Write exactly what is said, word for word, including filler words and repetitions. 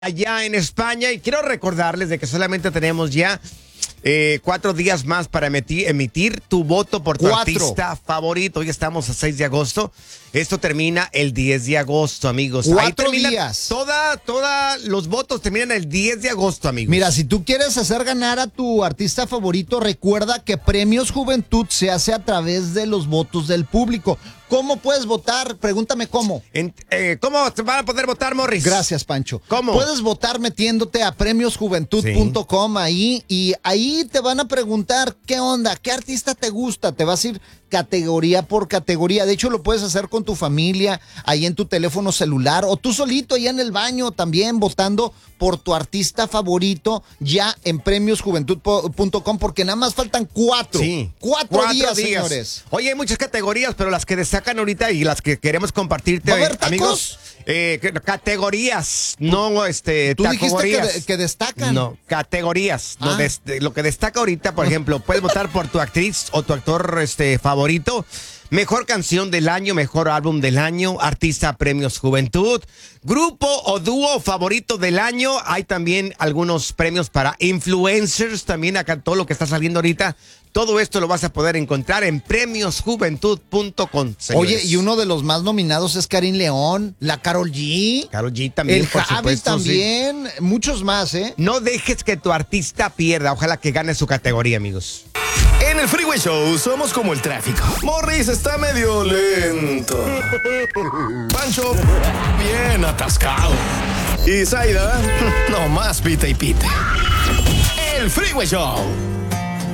allá en España y quiero recordarles de que solamente tenemos ya eh, cuatro días más para emitir, emitir tu voto por tu Cuatro. artista favorito. Hoy estamos a seis de agosto. Esto termina el diez de agosto, amigos. Cuatro Ahí termina días. Toda, toda, los votos terminan el diez de agosto, amigos. Mira, si tú quieres hacer ganar a tu artista favorito, recuerda que Premios Juventud se hace a través de los votos del público. ¿Cómo puedes votar? Pregúntame cómo. En- eh, ¿Cómo se van a poder votar, Morris? Gracias, Pancho. ¿Cómo? Puedes votar metiéndote a premios juventud punto com ahí y ahí te van a preguntar qué onda, qué artista te gusta. Te vas a ir categoría por categoría. De hecho, lo puedes hacer con tu familia, ahí en tu teléfono celular o tú solito allá en el baño también votando por tu artista favorito ya en premios juventud punto com porque nada más faltan cuatro. Sí. Cuatro, días, señores. Oye, hay muchas categorías, pero las que destacan ahorita y las que queremos compartirte, ¿Va a haber tacos? amigos. Eh, que- categorías, no este, Tú dijiste que, categorías. de- que destacan. No, categorías. Lo, Ah. des- de- lo que destaca ahorita, por ejemplo, puedes votar por tu actriz o tu actor este, favorito. Mejor canción del año, mejor álbum del año, artista premios Juventud, grupo o dúo favorito del año. Hay también algunos premios para influencers, también acá todo lo que está saliendo ahorita. Todo esto lo vas a poder encontrar en premios juventud punto com. Oye, y uno de los más nominados es Karin León, la Karol G, Karol G también, el por Javi supuesto, sí. también, muchos más, ¿eh? No dejes que tu artista pierda. Ojalá que gane su categoría, amigos. En el Freeway Show somos como el tráfico. Morris está medio lento. Pancho, bien atascado. Y Zaida, no más pita y pita. El Freeway Show.